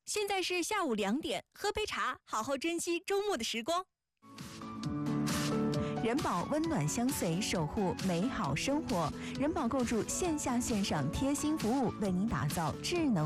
现在是下午2点，喝杯茶，好好珍惜周末的时光。 人保温暖相随，守护美好生活。人保构筑线下线上贴心服务，为您打造智能